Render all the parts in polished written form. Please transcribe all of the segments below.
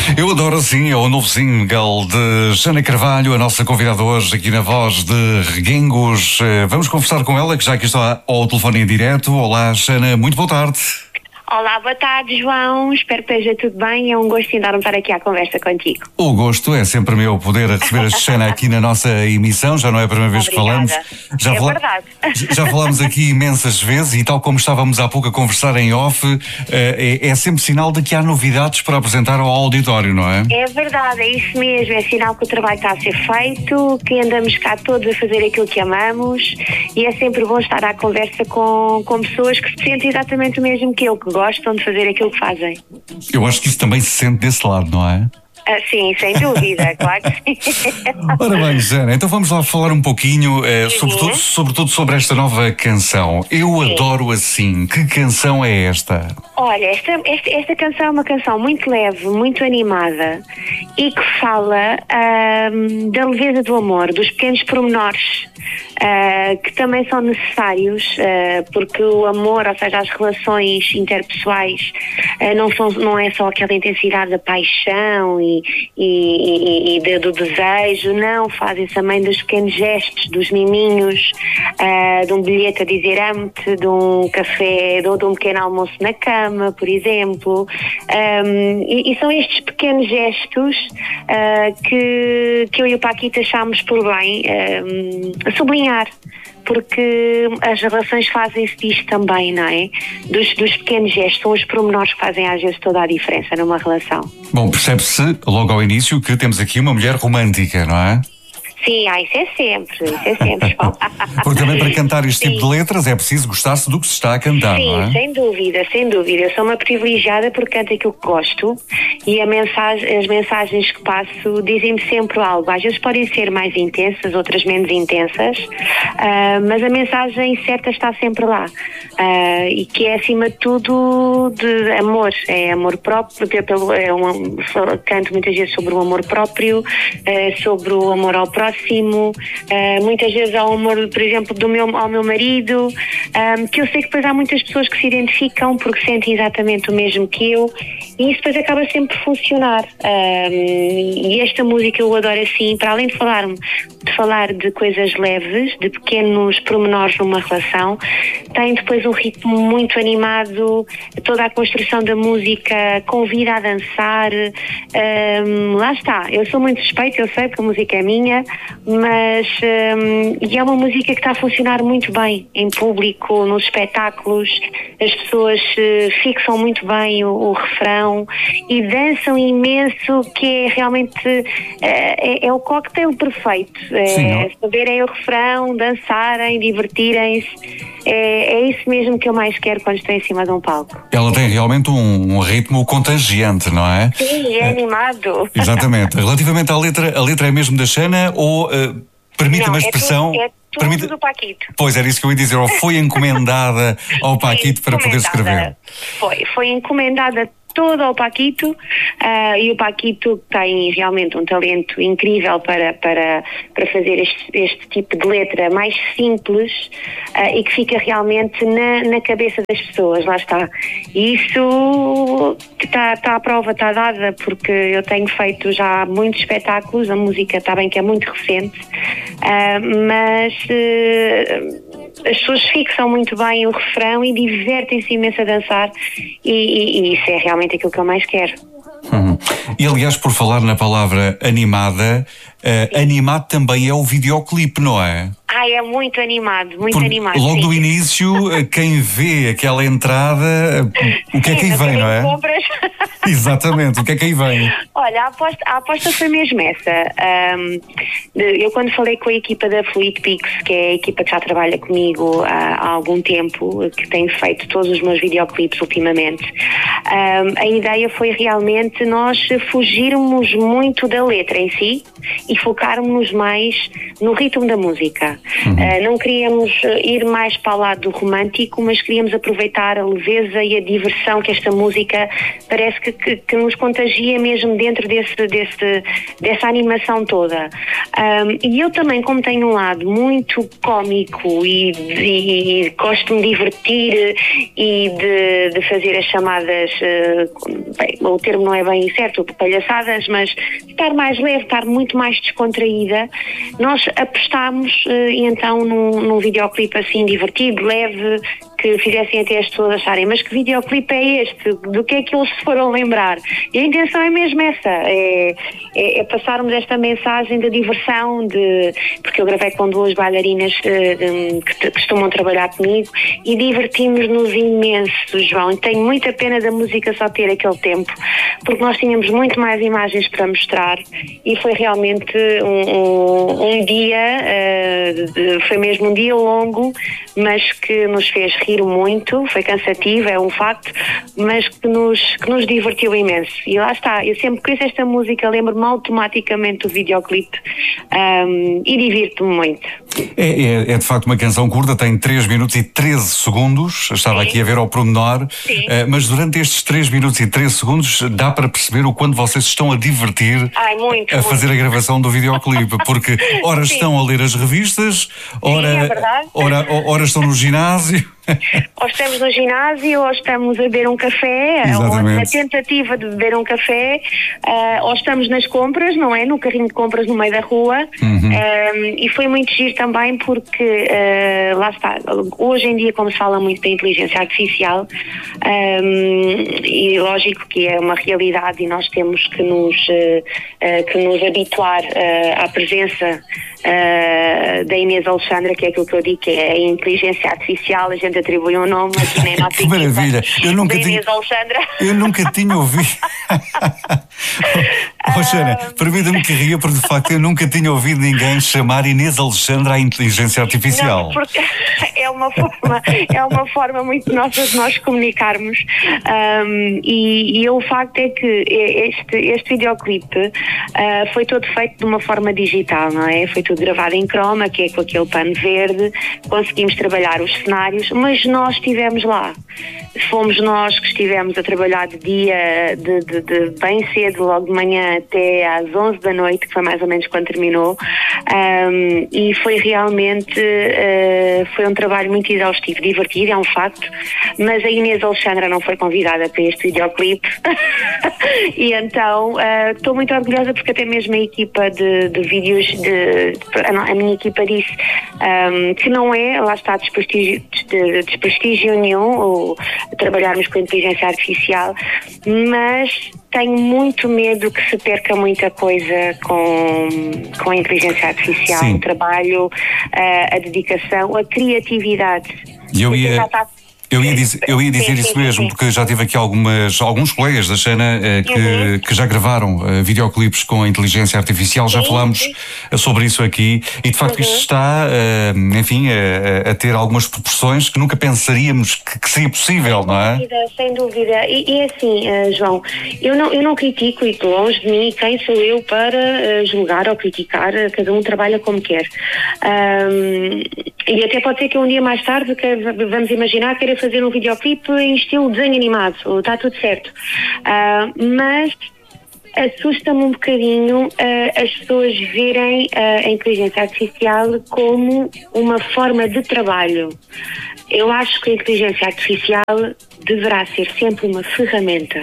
Eu adoro assim, é o novo single de Xana Carvalho, a nossa convidada hoje aqui na Voz de Reguengos. Vamos conversar com ela, que já aqui está ao telefone em direto. Olá, Xana, muito boa tarde. Olá, boa tarde, João. Espero que esteja tudo bem. É um gosto enorme estar aqui à conversa contigo. O gosto é sempre meu poder receber a Xana aqui na nossa emissão. Já não é a primeira vez que falamos. Verdade. Já falámos aqui imensas vezes e tal como estávamos há pouco a conversar em off, é sempre sinal de que há novidades para apresentar ao auditório, não é? É verdade, é isso mesmo. É sinal que o trabalho está a ser feito, que andamos cá todos a fazer aquilo que amamos e é sempre bom estar à conversa com pessoas que se sentem exatamente o mesmo que eu, que gostam de fazer aquilo que fazem. Eu acho que isso também se sente desse lado, não é? Sim, sem dúvida, claro que sim. Ora bem, Xana, então vamos lá falar um pouquinho, sobretudo sobre esta nova canção. Eu adoro assim. Que canção é esta? Olha, esta canção é uma canção muito leve, muito animada e que fala da leveza do amor, dos pequenos pormenores que também são necessários, porque o amor, ou seja, as relações interpessoais não é só aquela intensidade da paixão e do desejo, não, fazem também dos pequenos gestos, dos miminhos, de um bilhete a dizer amo-te, de um café, de um pequeno almoço na cama, por exemplo, e são estes pequenos gestos que eu e o Paquito achámos por bem sublinhar, porque as relações fazem-se disto também, não é? Dos pequenos gestos, são os pormenores que fazem às vezes toda a diferença numa relação. Bom, percebe-se logo ao início que temos aqui uma mulher romântica, não é? Sim, isso é sempre. Porque também para cantar este tipo de letras é preciso gostar-se do que se está a cantar, sim, não é? Sem dúvida. Eu sou uma privilegiada porque canto aquilo que gosto e as mensagens que passo dizem-me sempre algo. Às vezes podem ser mais intensas, outras menos intensas, mas a mensagem certa está sempre lá. E que é, acima de tudo, de amor. É amor próprio, canto muitas vezes sobre o amor próprio, sobre o amor ao próximo, muitas vezes ao amor, por exemplo, ao meu marido, que eu sei que depois há muitas pessoas que se identificam porque sentem exatamente o mesmo que eu e isso depois acaba sempre por funcionar. E esta música eu adoro assim, para além de falar de coisas leves, de pequenos pormenores numa relação, tem depois um ritmo muito animado, toda a construção da música convida a dançar, lá está, eu sou muito suspeita, eu sei porque a música é minha, mas e é uma música que está a funcionar muito bem em público, nos espetáculos, as pessoas fixam muito bem o refrão e dançam imenso, que é realmente é o cocktail perfeito. Saberem o refrão, dançarem, divertirem-se, é isso mesmo que eu mais quero quando estou em cima de um palco. Ela tem realmente um ritmo contagiante, não é? Sim, é animado. Exatamente. Relativamente à letra, a letra é mesmo da Xana ou permite-me a expressão... Tudo do Paquito. Pois, era isso que eu ia dizer, ou foi encomendada ao Paquito para poder escrever? Foi encomendada toda ao Paquito, e o Paquito tem realmente um talento incrível para fazer este tipo de letra mais simples e que fica realmente na cabeça das pessoas, lá está. E isso está à prova, está dada, porque eu tenho feito já muitos espetáculos, a música está bem que é muito recente, mas as pessoas fixam muito bem o refrão e divertem-se imenso a dançar e isso é realmente aquilo que eu mais quero. E aliás, por falar na palavra animada, animado também é o videoclipe, não é? É muito animado, animado. Logo do início, quem vê aquela entrada, o que é que aí vem, não é? Compras. Exatamente, o que é que aí vem? Olha, a aposta foi mesmo essa. Eu quando falei com a equipa da Fluid Pix, que é a equipa que já trabalha comigo há algum tempo, que tem feito todos os meus videoclipes ultimamente, a ideia foi realmente nós fugirmos muito da letra em si e focarmos-nos mais no ritmo da música. Não queríamos ir mais para o lado do romântico, mas queríamos aproveitar a leveza e a diversão que esta música parece que nos contagia mesmo dentro dessa animação toda. E eu também, como tenho um lado muito cómico e gosto de me divertir e de fazer as chamadas, bem, o termo não é bem certo, palhaçadas, mas estar mais leve, estar muito mais descontraída, nós apostámos então num videoclipe assim divertido, leve, que fizessem até as pessoas acharem, mas que videoclipe é este? Do que é que eles se foram lembrar? E a intenção é mesmo essa, é passarmos esta mensagem de diversão, porque eu gravei com 2 bailarinas que costumam trabalhar comigo e divertimos-nos imenso, João. E tenho muita pena da música só ter aquele tempo, porque nós tínhamos muito mais imagens para mostrar e foi realmente um dia, foi mesmo um dia longo, mas que nos fez rir muito, foi cansativo, é um facto, mas que nos divertiu imenso. E lá está, eu sempre que ouço esta música lembro-me automaticamente do videoclipe e divirto-me muito. É de facto uma canção curta, tem 3 minutos e 13 segundos, estava aqui a ver ao pormenor, mas durante estes 3 minutos e 13 segundos dá para perceber o quanto vocês estão a divertir a fazer a gravação do videoclipe, porque ora estão a ler as revistas, ora estão no ginásio. Ou estamos no ginásio, ou estamos a beber um café, ou na tentativa de beber um café, ou estamos nas compras, não é? No carrinho de compras no meio da rua. E foi muito giro também porque, lá está, hoje em dia, como se fala muito da inteligência artificial, e lógico que é uma realidade e nós temos que nos habituar à presença da Inês Alexandra, que é aquilo que eu digo, que é a inteligência artificial, a gente atribui um nome aqui na nossa que maravilha! Eu nunca tinha ouvido. Xana, permita-me que ria, porque de facto eu nunca tinha ouvido ninguém chamar Inês Alexandra à inteligência artificial. Não, porque é uma forma muito nossa de nós comunicarmos. E o facto é que este videoclipe foi todo feito de uma forma digital, não é? Foi tudo gravado em croma, que é com aquele pano verde, conseguimos trabalhar os cenários, mas nós estivemos lá. Fomos nós que estivemos a trabalhar de dia, de bem cedo, logo de manhã até às 11 da noite, que foi mais ou menos quando terminou, e foi realmente foi um trabalho muito exaustivo, divertido, é um facto, mas a Inês Alexandra não foi convidada para este videoclipe e então estou muito orgulhosa porque até mesmo a equipa de vídeos, a minha equipa disse que não é, lá está, desprestígio nenhum ou trabalharmos com a inteligência artificial, mas tenho muito medo que se perca muita coisa com a inteligência artificial. Sim. O trabalho, a dedicação, a criatividade. Eu ia dizer isso mesmo, porque já tive aqui alguns colegas da Xana que já gravaram videoclipes com a inteligência artificial, já falámos sobre isso aqui e de facto isto está, enfim, a ter algumas proporções que nunca pensaríamos que seria possível, não é? Sem dúvida. E é assim, João, eu não critico, e longe de mim, quem sou eu para julgar ou criticar, cada um trabalha como quer. E até pode ser que um dia mais tarde, vamos imaginar, queira fazer um videoclipe em estilo desenho animado, está tudo certo. Mas assusta-me um bocadinho as pessoas verem a inteligência artificial como uma forma de trabalho. Eu acho que a inteligência artificial deverá ser sempre uma ferramenta.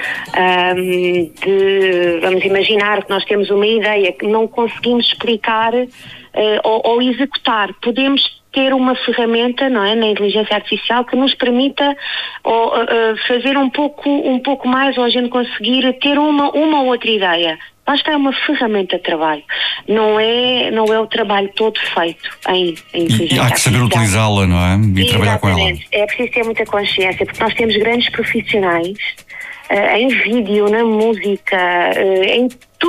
Vamos imaginar que nós temos uma ideia que não conseguimos explicar ou executar. Podemos ter uma ferramenta, não é, na inteligência artificial que nos permita fazer um pouco mais, ou a gente conseguir ter uma ou outra ideia. Basta, é uma ferramenta de trabalho. Não é o trabalho todo feito em inteligência artificial. Há que saber utilizá-la, não é? E trabalhar com ela. É preciso ter muita consciência, porque nós temos grandes profissionais em vídeo, na música, em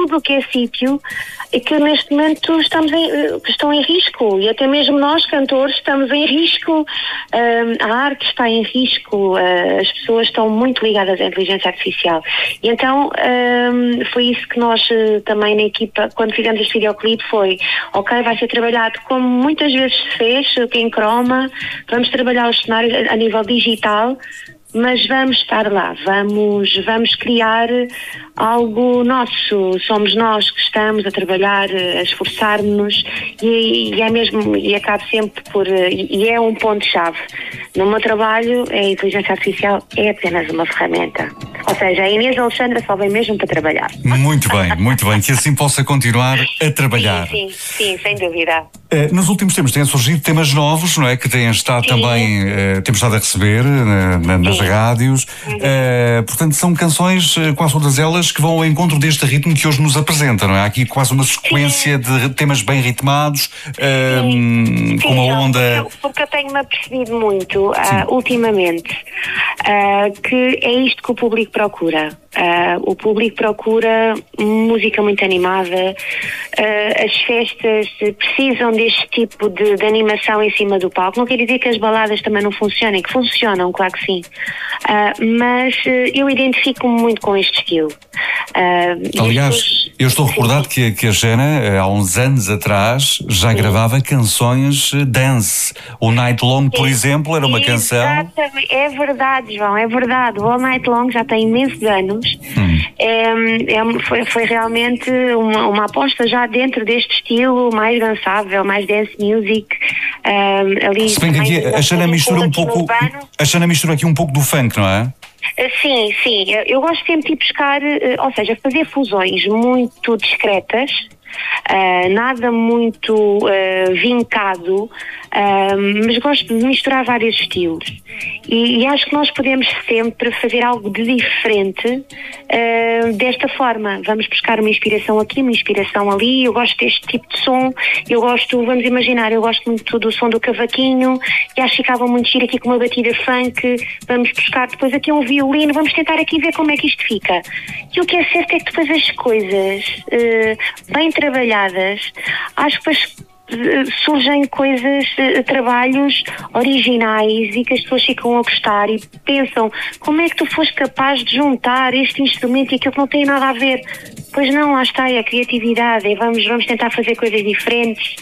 tudo o que é sítio, e que neste momento estão em risco, e até mesmo nós, cantores, estamos em risco, a arte está em risco, as pessoas estão muito ligadas à inteligência artificial. E então foi isso que nós também na equipa, quando fizemos este videoclipe, foi, ok, vai ser trabalhado como muitas vezes se fez, em croma, vamos trabalhar os cenários a nível digital, mas vamos estar lá, vamos criar algo nosso, somos nós que estamos a trabalhar, a esforçar-nos, e é mesmo, e acaba sempre por, e é um ponto-chave. No meu trabalho, a inteligência artificial é apenas uma ferramenta. Ou seja, a Inês Alexandra só vem mesmo para trabalhar. Muito bem, que assim possa continuar a trabalhar. Sim, sem dúvida. Nos últimos tempos têm surgido temas novos, não é? Que têm estado também, temos estado a receber nas rádios. Portanto, são canções, quase todas elas, que vão ao encontro deste ritmo que hoje nos apresenta, não é? Há aqui quase uma sequência de temas bem ritmados, com uma onda... Porque eu tenho-me apercebido muito, ultimamente, que é isto que o público procura. O público procura música muito animada, as festas precisam deste tipo de animação em cima do palco. Não quer dizer que as baladas também não funcionem, que funcionam, claro que sim, mas eu identifico-me muito com este estilo. Aliás, eu estou recordado que a Xana, há uns anos atrás, já gravava canções dance. O Night Long, por exemplo, era uma canção... Exatamente, é verdade, João, é verdade. O All Night Long já tem imensos anos. Foi realmente uma aposta já dentro deste estilo mais dançável, mais dance music. Ali, se bem que aqui a Xana mistura um pouco... A Xana mistura aqui um pouco do funk, não é? Sim, eu gosto sempre de ir buscar, ou seja, fazer fusões muito discretas, nada muito vincado, mas gosto de misturar vários estilos, e acho que nós podemos sempre fazer algo de diferente desta forma. Vamos buscar uma inspiração aqui, uma inspiração ali. Eu gosto deste tipo de som, vamos imaginar, eu gosto muito do som do cavaquinho, e acho que ficava muito giro aqui com uma batida funk. Vamos buscar depois aqui um violino, vamos tentar aqui ver como é que isto fica. E o que é certo é que depois as coisas bem trabalhadas, acho que depois surgem coisas, trabalhos originais, e que as pessoas ficam a gostar e pensam, como é que tu foste capaz de juntar este instrumento e aquilo que não tem nada a ver? Pois não, lá está, é a criatividade, vamos tentar fazer coisas diferentes,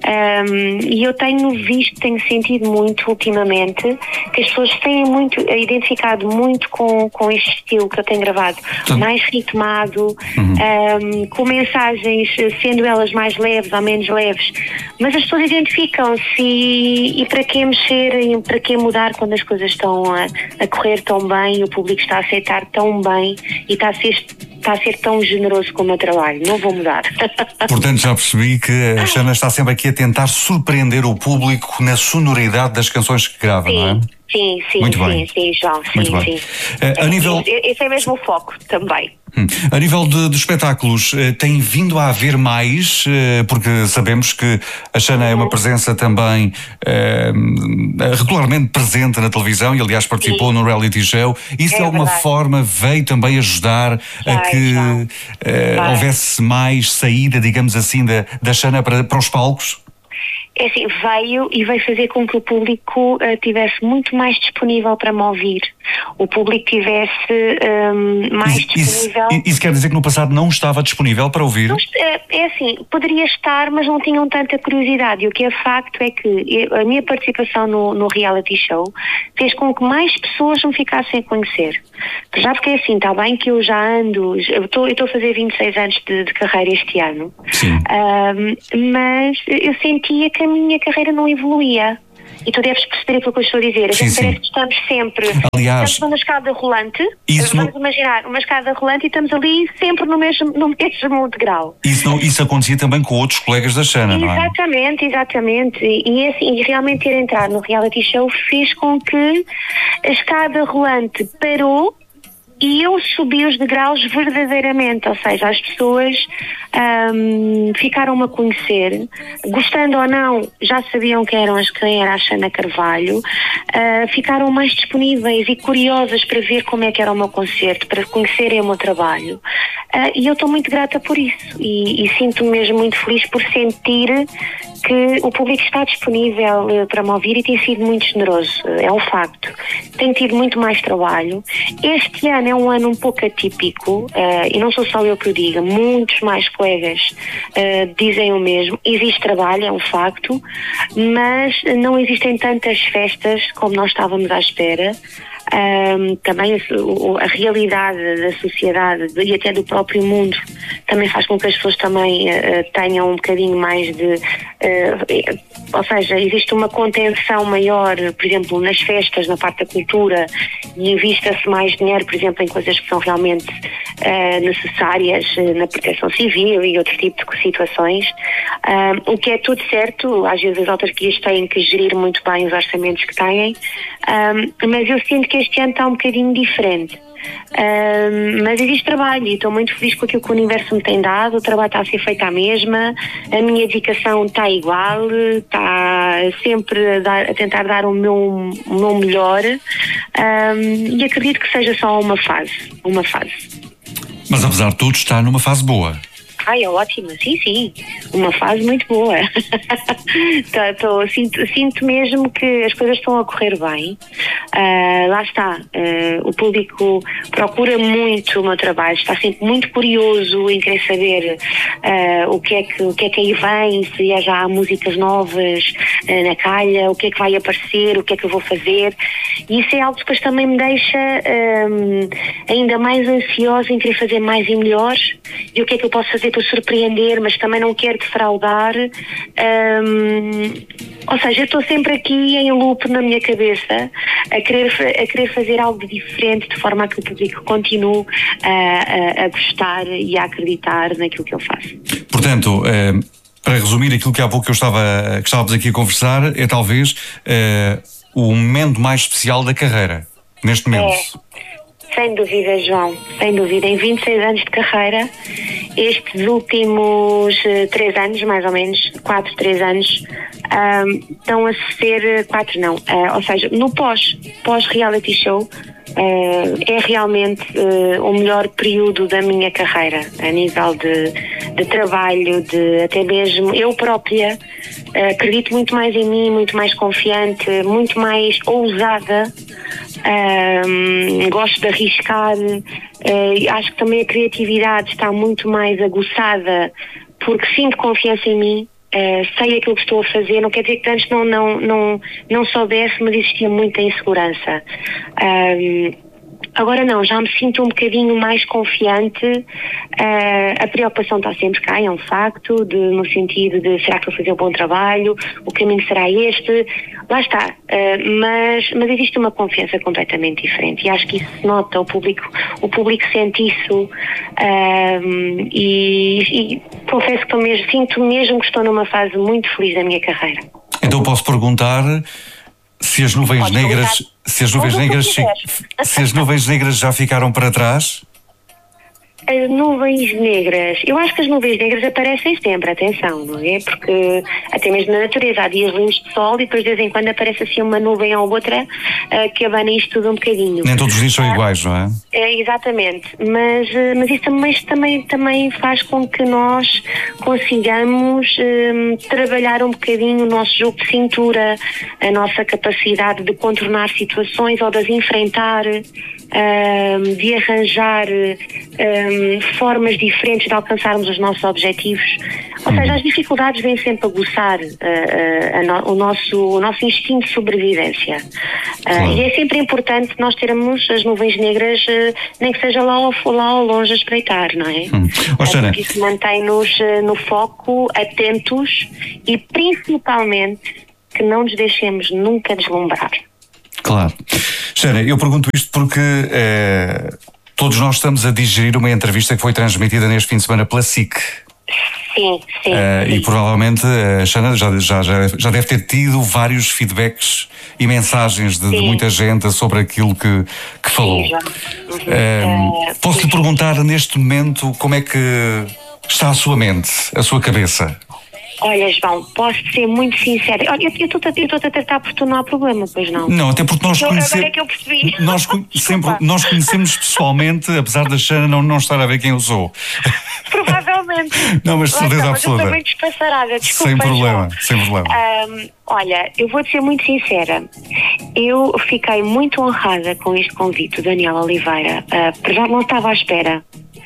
e eu tenho sentido muito ultimamente que as pessoas têm identificado muito com este estilo que eu tenho gravado, mais ritmado, com mensagens, sendo elas mais leves ou menos leves, mas as pessoas identificam-se, e para que mexer e para que mudar quando as coisas estão a correr tão bem e o público está a aceitar tão bem e está a ser tão generoso com o meu trabalho. Não vou mudar. Portanto, já percebi que a Xana está sempre aqui a tentar surpreender o público na sonoridade das canções que grava, não é? Sim, muito bem. João, sim. A nível... Esse é mesmo o foco também. A nível de espetáculos, tem vindo a haver mais, porque sabemos que a Xana é uma presença também regularmente presente na televisão, e aliás participou no reality show. Isso de alguma forma veio também ajudar a que houvesse mais saída, digamos assim, da Xana para os palcos? É assim, veio fazer com que o público estivesse muito mais disponível para me ouvir. O público tivesse mais disponível... Isso quer dizer que no passado não estava disponível para ouvir? É assim, poderia estar, mas não tinham tanta curiosidade. E o que é facto é que a minha participação no reality show fez com que mais pessoas me ficassem a conhecer. Já porque é assim, está bem que eu já ando... Eu estou a fazer 26 anos de carreira este ano. Sim. Mas eu sentia que a minha carreira não evoluía. E tu deves perceber aquilo que eu estou a dizer. A gente parece que estamos sempre... Aliás... Estamos numa escada rolante. Vamos imaginar uma escada rolante e estamos ali sempre no mesmo degrau. Isso acontecia também com outros colegas da Xana, não é? Exatamente. E realmente ter entrado no reality show fez com que a escada rolante parou e eu subi os degraus verdadeiramente, ou seja, as pessoas ficaram-me a conhecer, gostando ou não, já sabiam quem era a Xana Carvalho, ficaram mais disponíveis e curiosas para ver como é que era o meu concerto, para conhecerem o meu trabalho. e eu estou muito grata por isso e sinto-me mesmo muito feliz por sentir que o público está disponível para me ouvir e tem sido muito generoso, é um facto. Tenho tido muito mais trabalho. Este ano é um ano um pouco atípico, e não sou só eu que o diga, muitos mais colegas dizem o mesmo. Existe trabalho, é um facto, mas não existem tantas festas como nós estávamos à espera. Também a realidade da sociedade e até do próprio mundo também faz com que as pessoas também tenham um bocadinho mais de ou seja, existe uma contenção maior, por exemplo, nas festas, na parte da cultura, e invista-se mais dinheiro, por exemplo, em coisas que são realmente necessárias na proteção civil e outro tipo de situações, o que é tudo certo. Às vezes as autarquias têm que gerir muito bem os orçamentos que têm, mas eu sinto que este ano está um bocadinho diferente. Mas existe trabalho e estou muito feliz com aquilo que o universo me tem dado. O trabalho está a ser feito à mesma, a minha dedicação está igual, está sempre a tentar dar o meu melhor, e acredito que seja só uma fase. Mas apesar de tudo está numa fase boa. É ótimo, sim, uma fase muito boa. Sinto mesmo que as coisas estão a correr bem. Lá está, o público procura muito o meu trabalho, está sempre muito curioso em querer saber o que é que aí vem, se já há músicas novas na calha, o que é que vai aparecer, o que é que eu vou fazer, e isso é algo que depois também me deixa ainda mais ansiosa em querer fazer mais e melhor, e o que é que eu posso fazer para surpreender, mas também não quero defraudar. Ou seja, eu estou sempre aqui em loop na minha cabeça a querer fazer algo diferente, de forma a que o público continue a gostar e a acreditar naquilo que eu faço. Portanto, para resumir aquilo que há pouco que estávamos aqui a conversar, é talvez o momento mais especial da carreira, neste momento. Sem dúvida, João, sem dúvida. Em 26 anos de carreira, estes últimos 3 anos, mais ou menos, 3 anos, estão a ser 4 não, ou seja, no pós-reality show, é realmente o melhor período da minha carreira, a nível de trabalho, de até mesmo eu própria acredito muito mais em mim, muito mais confiante, muito mais ousada. Gosto de arriscar, acho que também a criatividade está muito mais aguçada porque sinto confiança em mim, sei aquilo que estou a fazer. Não quer dizer que antes não soubesse, mas existia muita insegurança. Agora não, já me sinto um bocadinho mais confiante. A preocupação está sempre cá, é um facto, no sentido de será que eu vou fazer um bom trabalho, o caminho será este, lá está, mas existe uma confiança completamente diferente e acho que isso se nota, o público sente isso, e confesso que sinto mesmo que estou numa fase muito feliz da minha carreira. Então posso perguntar se as nuvens negras, se as nuvens negras já ficaram para trás? As nuvens negras, eu acho que as nuvens negras aparecem sempre, atenção, não é? Porque até mesmo na natureza há dias lindos de sol e depois de vez em quando aparece assim uma nuvem ou outra que abana isto tudo um bocadinho. Nem todos os dias são iguais, não é? Exatamente, mas isso também faz com que nós consigamos trabalhar um bocadinho o nosso jogo de cintura, a nossa capacidade de contornar situações ou de as enfrentar, de arranjar formas diferentes de alcançarmos os nossos objetivos. Ou seja, as dificuldades vêm sempre a aguçar o nosso instinto de sobrevivência. Claro. E é sempre importante nós termos as nuvens negras, nem que seja lá ao longe a espreitar, não é? Porque isso mantém-nos no foco, atentos e principalmente que não nos deixemos nunca deslumbrar. Claro. Xana, eu pergunto isto porque todos nós estamos a digerir uma entrevista que foi transmitida neste fim de semana pela SIC. Sim. E provavelmente a Xana já deve ter tido vários feedbacks e mensagens de muita gente sobre aquilo que falou. Posso-lhe perguntar neste momento como é que está a sua mente, a sua cabeça? Olha, João, posso ser muito sincera. Olha, eu estou-te a tratar porque tu não há problema, pois não? Não, até porque nós conhecemos. Agora é que eu percebi. Nós conhecemos pessoalmente, apesar da Xana não estar a ver quem eu sou. Provavelmente. Não, mas de certeza Eu absoluta. estou bem despassarada, desculpa. Sem problema, sem problema. Olha, eu vou-te ser muito sincera. Eu fiquei muito honrada com este convite do Daniel Oliveira. Já não estava à espera.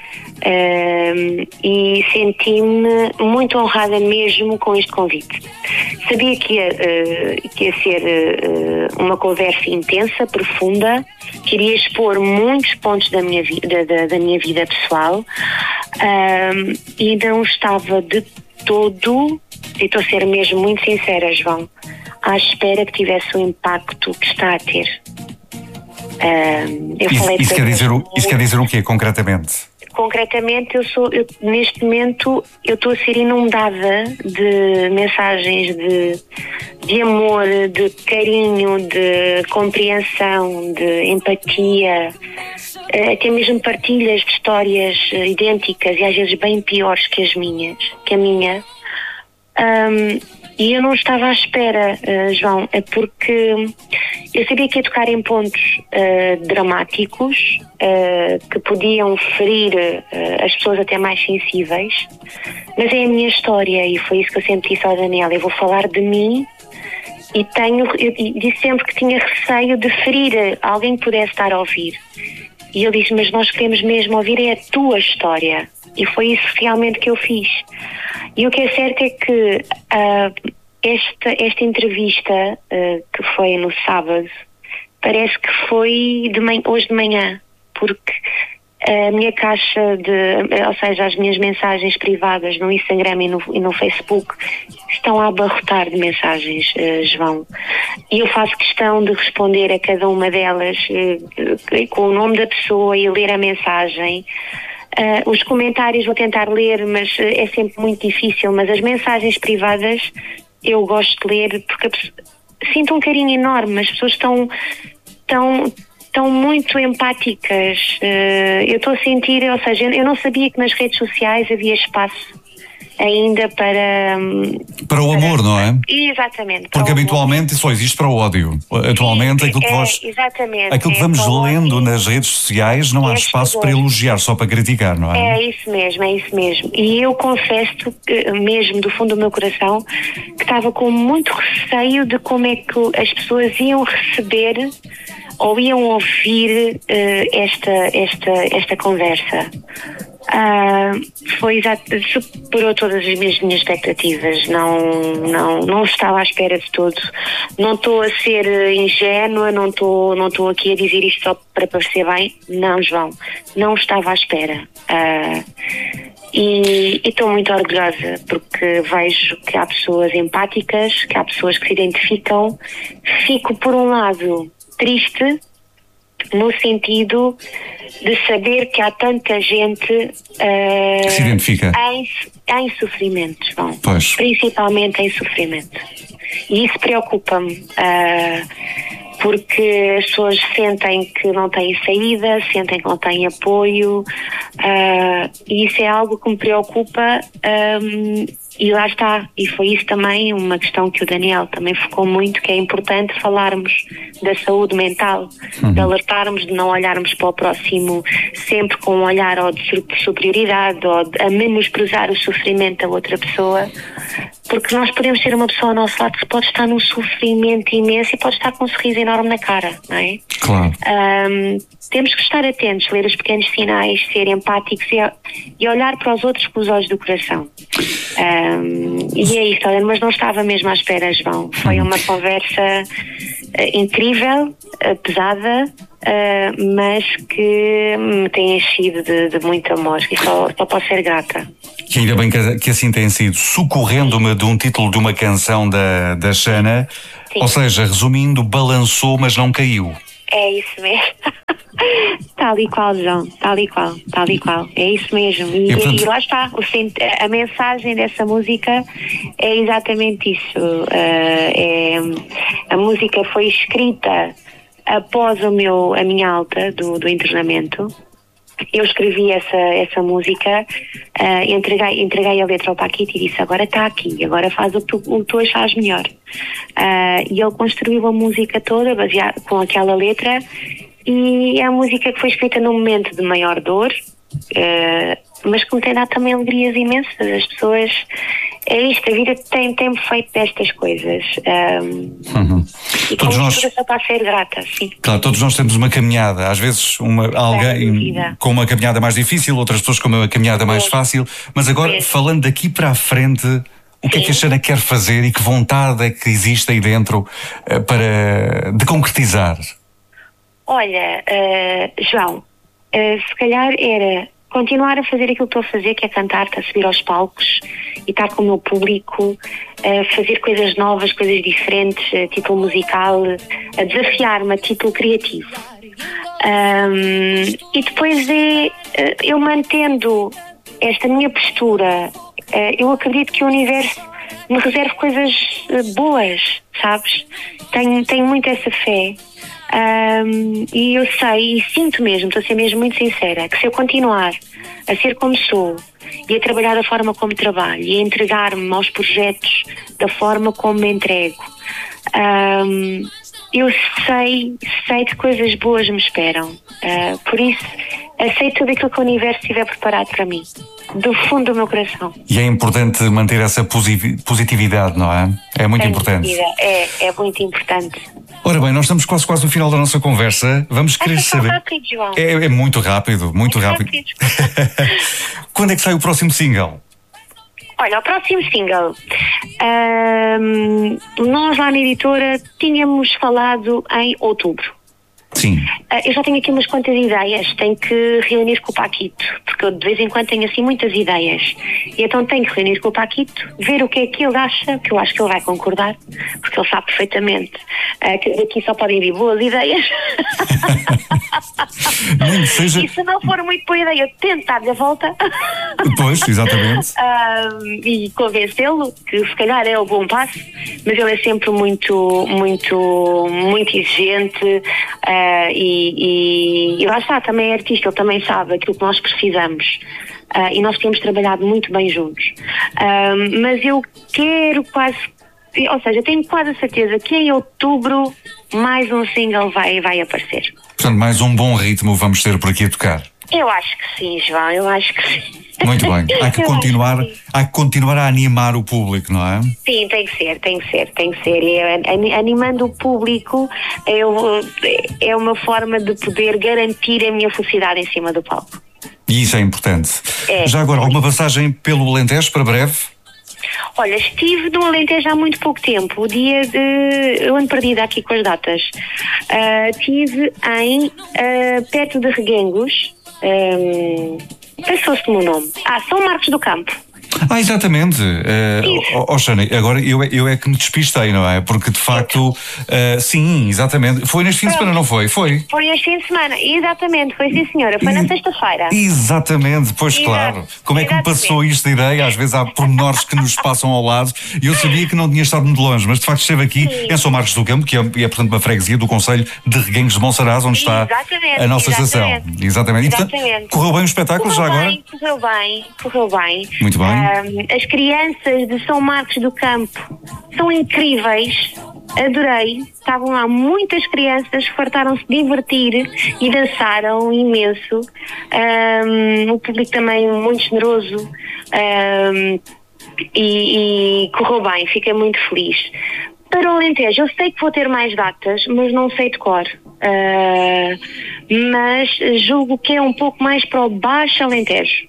E senti-me muito honrada mesmo com este convite. Sabia que ia ser uma conversa intensa, profunda, que iria expor muitos pontos da minha vida pessoal, e não estava de todo, e estou a ser mesmo muito sincera, João, à espera que tivesse o impacto que está a ter. Isso quer dizer o quê, concretamente? Concretamente, neste momento eu estou a ser inundada de mensagens de amor, de carinho, de compreensão, de empatia, até mesmo partilhas de histórias idênticas e às vezes bem piores que a minha. E eu não estava à espera, João, porque eu sabia que ia tocar em pontos dramáticos que podiam ferir as pessoas até mais sensíveis, mas é a minha história e foi isso que eu sempre disse ao Daniel. Eu vou falar de mim e eu disse sempre que tinha receio de ferir alguém que pudesse estar a ouvir. E ele disse, mas nós queremos mesmo ouvir é a tua história. E foi isso realmente que eu fiz. E o que é certo é que esta entrevista, que foi no sábado, parece que foi hoje de manhã, porque a minha caixa ou seja, as minhas mensagens privadas no Instagram e no Facebook estão a abarrotar de mensagens, João. E eu faço questão de responder a cada uma delas com o nome da pessoa e ler a mensagem. Os comentários vou tentar ler, mas é sempre muito difícil. Mas as mensagens privadas eu gosto de ler porque sinto um carinho enorme. As pessoas estão muito empáticas. Eu estou a sentir, ou seja, eu não sabia que nas redes sociais havia espaço ainda para o amor, não é? Exatamente. Porque habitualmente só existe para o ódio. Atualmente aquilo que vamos lendo nas redes sociais não há espaço para elogiar, só para criticar, não é? É isso mesmo. E eu confesso, mesmo do fundo do meu coração, que estava com muito receio de como é que as pessoas iam receber ou iam ouvir esta conversa. Superou todas as minhas expectativas. Não estava à espera de tudo. Não estou a ser ingênua, não estou aqui a dizer isto só para parecer bem. Não, João, não estava à espera. E estou muito orgulhosa porque vejo que há pessoas empáticas, que há pessoas que se identificam. Fico, por um lado, triste no sentido de saber que há tanta gente que se identifica em sofrimento, João. Pois. Principalmente em sofrimento. E isso preocupa-me, porque as pessoas sentem que não têm saída, sentem que não têm apoio, e isso é algo que me preocupa. E lá está, e foi isso também uma questão que o Daniel também focou muito, que é importante falarmos da saúde mental, de alertarmos, de não olharmos para o próximo sempre com um olhar ou de superioridade ou a menosprezar o sofrimento da outra pessoa, porque nós podemos ter uma pessoa ao nosso lado que pode estar num sofrimento imenso e pode estar com um sorriso enorme na cara, não é? Claro. Temos que estar atentos, ler os pequenos sinais, ser empáticos e olhar para os outros com os olhos do coração. E é isso, olha, mas não estava mesmo à espera, João. Foi uma conversa incrível, pesada, mas que me tem enchido de muito amor e só posso ser grata. Que ainda bem que assim tem sido. Socorrendo-me de um título de uma canção da Xana, ou seja, resumindo, balançou mas não caiu. É isso mesmo. Tal e qual, João, tal e qual. É isso mesmo. E lá está, a mensagem dessa música é exatamente isso. A música foi escrita após a minha alta do internamento. Eu escrevi essa música Entreguei a letra ao Paquito e disse: agora está aqui, agora faz o que tu achas melhor. E ele construiu a música toda baseada com aquela letra, e é a música que foi escrita num momento de maior dor, mas que me tem dado também alegrias imensas. As pessoas, é isto, a vida tem-me feito destas coisas. E todos nós, só para ser grata, sim. Claro, todos nós temos uma caminhada, às vezes alguém com uma caminhada mais difícil, outras pessoas com uma caminhada mais fácil, mas agora, falando daqui para a frente, o que é que a Xana quer fazer e que vontade é que existe aí dentro de concretizar? Olha, João, se calhar era continuar a fazer aquilo que estou a fazer, que é cantar, a subir aos palcos e estar com o meu público, a fazer coisas novas, coisas diferentes, a título musical, a desafiar-me a título criativo. E depois eu mantendo esta minha postura, eu acredito que o universo me reserve coisas boas, sabes? Tenho muito essa fé. E eu sei e sinto mesmo, estou a ser mesmo muito sincera, que se eu continuar a ser como sou e a trabalhar da forma como trabalho e a entregar-me aos projetos da forma como me entrego, eu sei que coisas boas me esperam. Por isso, aceito tudo aquilo que o universo tiver preparado para mim, do fundo do meu coração. E é importante manter essa positividade, não é? É muito importante. É muito importante. Ora bem, nós estamos quase no final da nossa conversa. Vamos querer saber. Rápido, João. É muito rápido, muito rápido. Quando é que sai o próximo single? Olha, o próximo single, nós lá na editora tínhamos falado em outubro. Sim. Eu já tenho aqui umas quantas ideias, tenho que reunir com o Paquito, porque eu de vez em quando tenho assim muitas ideias. E então tenho que reunir com o Paquito, ver o que é que ele acha, que eu acho que ele vai concordar, porque ele sabe perfeitamente que daqui só podem vir boas ideias. E se não for muito boa ideia, eu tento dar-lhe a volta. Pois, exatamente. E convencê-lo que se calhar é o bom passo, mas ele é sempre muito exigente. E lá está, também é artista, ele também sabe aquilo que nós precisamos, e nós temos trabalhado muito bem juntos, mas eu quero tenho quase a certeza que em outubro mais um single vai aparecer. Portanto, mais um bom ritmo vamos ter por aqui a tocar. Eu acho que sim, João, eu acho que sim. Muito bem, há que continuar a animar o público, não é? Sim, tem que ser. E animando o público é uma forma de poder garantir a minha felicidade em cima do palco. E isso é importante. Já agora, alguma passagem pelo Alentejo para breve? Olha, estive no Alentejo há muito pouco tempo, eu ando perdida aqui com as datas. Estive perto de Reguengos, pensou-se no meu nome. São Marcos do Campo. Exatamente. Xana, agora eu é que me despistei, não é? Porque de facto, sim, exatamente. Foi neste fim de semana, não foi? Foi neste fim de semana, exatamente. Foi sim, senhora. Foi na sexta-feira. Exatamente, pois claro. Como é que me passou isto da ideia? Às vezes há pormenores que nos passam ao lado e eu sabia que não tinha estado muito longe, mas de facto esteve aqui em São Marcos do Campo, que é portanto uma freguesia do Concelho de Reguengos de Monsaraz, onde está a nossa estação. Exatamente. E, portanto, correu bem o espetáculo já agora? Correu bem. Muito bem. As crianças de São Marcos do Campo são incríveis, adorei. Estavam lá muitas crianças, fartaram-se de divertir e dançaram imenso. O público também muito generoso, e correu bem, fiquei muito feliz. Para o Alentejo, eu sei que vou ter mais datas, mas não sei de cor. Mas julgo que é um pouco mais para o Baixo Alentejo.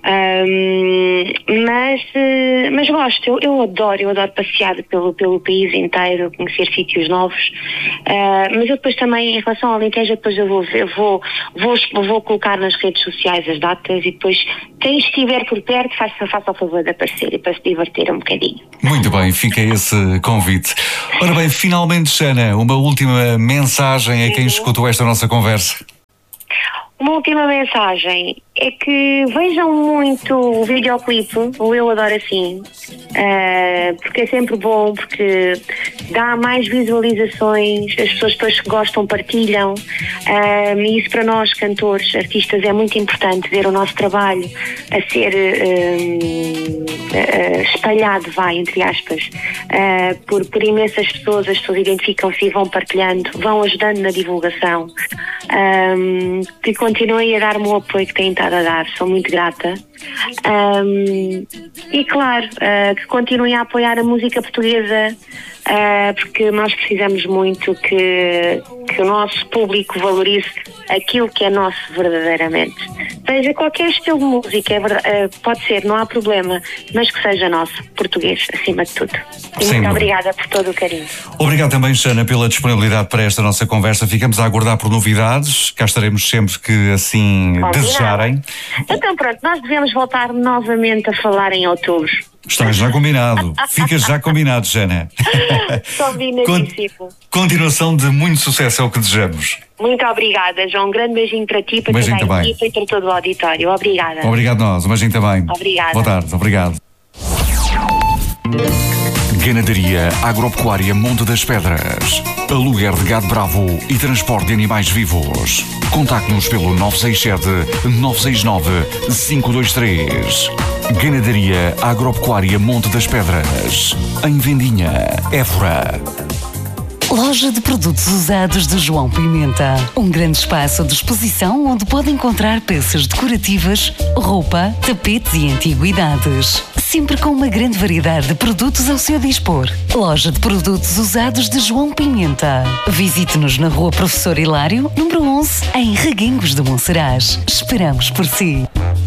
Mas gosto, eu adoro passear pelo país inteiro, conhecer sítios novos, mas eu depois também, em relação ao Alentejo, depois eu vou colocar nas redes sociais as datas e depois quem estiver por perto faça o favor de aparecer e para se divertir um bocadinho. Muito bem, fica esse convite. Ora bem, finalmente, Xana, uma última mensagem a quem escutou esta nossa conversa. Uma última mensagem é que vejam muito o videoclipe, o Eu Adoro Assim, porque é sempre bom, porque dá mais visualizações, as pessoas depois que gostam partilham, e isso para nós, cantores, artistas, é muito importante ver o nosso trabalho a ser espalhado, entre aspas, por imensas pessoas. As pessoas identificam-se e vão partilhando, vão ajudando na divulgação, que continuem a dar-me o apoio que têm estado a dar, sou muito grata. E claro, que continuem a apoiar a música portuguesa, porque nós precisamos muito que o nosso público valorize aquilo que é nosso verdadeiramente. Seja qualquer estilo de música, pode ser, não há problema, mas que seja nosso, português, acima de tudo. E muito obrigada por todo o carinho. Obrigado também, Xana, pela disponibilidade para esta nossa conversa. Ficamos a aguardar por novidades, cá estaremos sempre que assim desejarem. Então pronto, nós devemos voltar novamente a falar em outubro. Está já combinado. Fica já combinado, Xana. Combinadíssimo. Continuação de muito sucesso é o que desejamos. Muito obrigada, João. Um grande beijinho para ti, para toda a equipa e para todo o auditório. Obrigada. Obrigado nós. Um beijinho também. Obrigada. Boa tarde. Obrigado. Ganaderia Agropecuária Monte das Pedras. Aluguer de gado bravo e transporte de animais vivos. Contacte-nos pelo 967-969-523. Ganaderia Agropecuária Monte das Pedras. Em Vendinha, Évora. Loja de produtos usados de João Pimenta. Um grande espaço de exposição onde pode encontrar peças decorativas, roupa, tapetes e antiguidades. Sempre com uma grande variedade de produtos ao seu dispor. Loja de produtos usados de João Pimenta. Visite-nos na Rua Professor Hilário, número 11, em Reguengos de Monsaraz. Esperamos por si.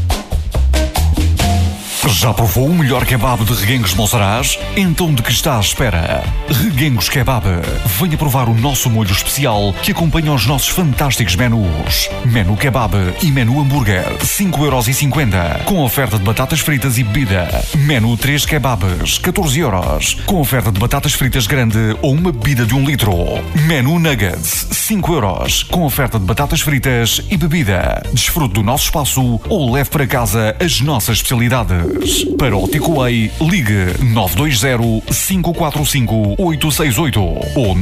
Já provou o melhor kebab de Reguengos de Monsaraz? Então de que está à espera? Reguengos Kebab. Venha provar o nosso molho especial que acompanha os nossos fantásticos menus. Menu Kebab e Menu Hambúrguer, 5,50€, com oferta de batatas fritas e bebida. Menu 3 Kebabs, 14€, com oferta de batatas fritas grande ou uma bebida de 1 litro. Menu Nuggets, 5€, com oferta de batatas fritas e bebida. Desfrute do nosso espaço ou leve para casa as nossas especialidades. Para o takeaway, ligue 920-545-868 ou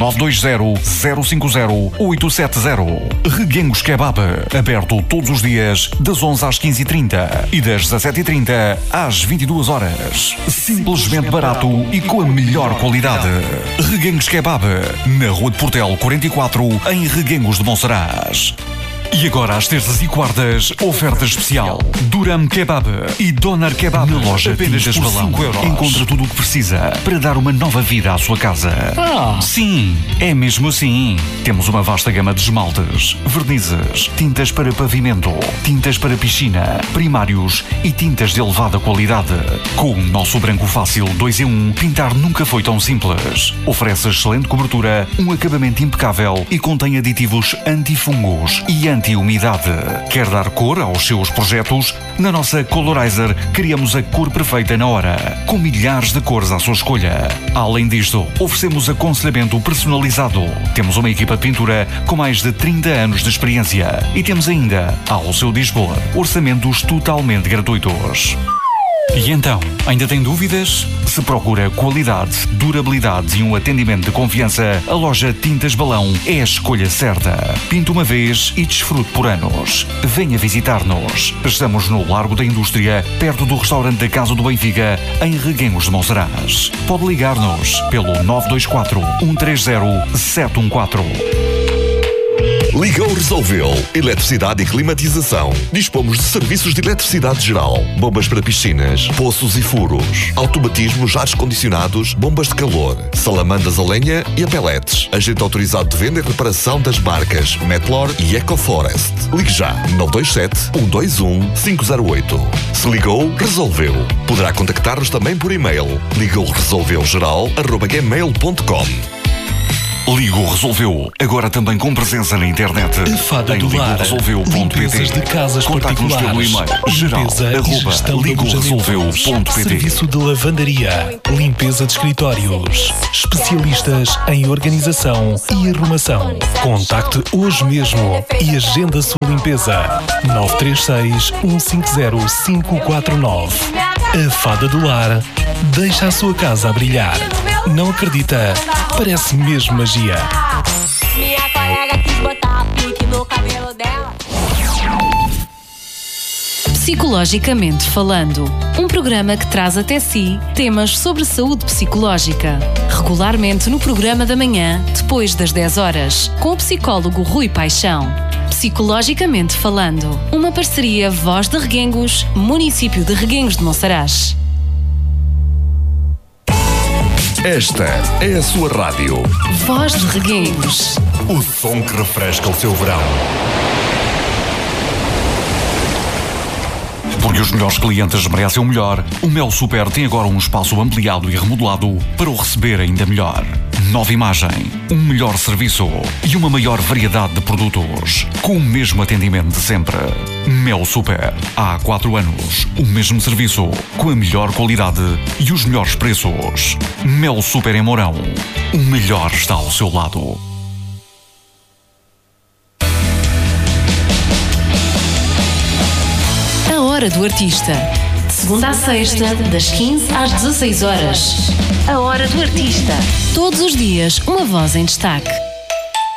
920-050-870. Reguengos Kebab, aberto todos os dias das 11 às 15h30 e das 17h30 às 22h. Simplesmente barato e com a melhor qualidade. Reguengos Kebab, na Rua de Portel 44, em Reguengos de Monsaraz. E agora, às terças e quartas, oferta especial. Duram Kebab e Doner Kebab. Na loja apenas por 5€. Encontra tudo o que precisa para dar uma nova vida à sua casa. Sim, é mesmo assim. Temos uma vasta gama de esmaltes, vernizes, tintas para pavimento, tintas para piscina, primários e tintas de elevada qualidade. Com o nosso branco fácil 2 em 1, pintar nunca foi tão simples. Oferece excelente cobertura, um acabamento impecável e contém aditivos antifungos e anti-umidade. Quer dar cor aos seus projetos? Na nossa Colorizer criamos a cor perfeita na hora, com milhares de cores à sua escolha. Além disto, oferecemos aconselhamento personalizado. Temos uma equipa de pintura com mais de 30 anos de experiência e temos ainda, ao seu dispor, orçamentos totalmente gratuitos. E então, ainda tem dúvidas? Se procura qualidade, durabilidade e um atendimento de confiança, a loja Tintas Balão é a escolha certa. Pinte uma vez e desfrute por anos. Venha visitar-nos. Estamos no Largo da Indústria, perto do restaurante da Casa do Benfica, em Reguengos de Monsaraz. Pode ligar-nos pelo 924-130-714. Ligou Resolveu. Eletricidade e climatização. Dispomos de serviços de eletricidade geral, bombas para piscinas, poços e furos, automatismos, ares condicionados, bombas de calor, salamandas a lenha e a pellets. Agente autorizado de venda e reparação das marcas Metlor e EcoForest. Ligue já 927-121-508. Se ligou, resolveu. Poderá contactar-nos também por e-mail. ligouresolveugeral@gmail.com. Ligo Resolveu, agora também com presença na internet. A Fada do Lar, limpezas de casas Contacte-nos pelo particulares, e-mail geral@ligoresolveu.pt. Serviço de lavandaria, limpeza de escritórios, especialistas em organização e arrumação. Contacte hoje mesmo e agenda sua limpeza. 936-150-549. A Fada do Lar deixa a sua casa a brilhar. Não acredita? Parece mesmo magia. Minha colega quis botar pique no cabelo dela. Psicologicamente Falando, um programa que traz até si temas sobre saúde psicológica. Regularmente no programa da manhã, depois das 10 horas, com o psicólogo Rui Paixão. Psicologicamente Falando, uma parceria Voz de Reguengos, município de Reguengos de Monsaraz. Esta é a sua rádio. Voz de Reguengos. O som que refresca o seu verão. Porque os melhores clientes merecem o melhor, o Mel Super tem agora um espaço ampliado e remodelado para o receber ainda melhor. Nova imagem, um melhor serviço e uma maior variedade de produtos, com o mesmo atendimento de sempre. Mel Super, há 4 anos, o mesmo serviço, com a melhor qualidade e os melhores preços. Mel Super em Mourão, o melhor está ao seu lado. A Hora do Artista. De segunda à sexta, das 15 às 16 horas. A Hora do Artista. Todos os dias, uma voz em destaque.